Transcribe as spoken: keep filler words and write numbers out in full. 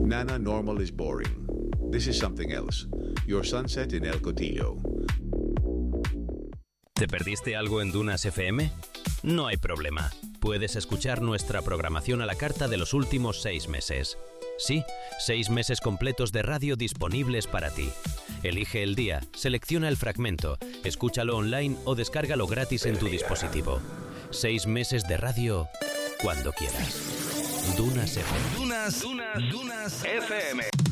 Nana, normal is boring. This is something else. Your sunset in El Cotillo. ¿Te perdiste algo en Dunas F M? No hay problema. Puedes escuchar nuestra programación a la carta de los últimos seis meses. Sí, seis meses completos de radio disponibles para ti. Elige el día, selecciona el fragmento, escúchalo online o descárgalo gratis en tu dispositivo. Seis meses de radio cuando quieras. Dunas F M. Dunas, Dunas, Dunas F M.